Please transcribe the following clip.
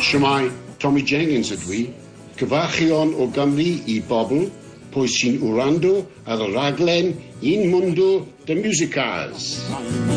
Shwmai, Tommy Jenkins ydw i, cyfarchion o Gymru I bobl, pwy sy'n wrando ar y raglen Un Mundo de Musicars.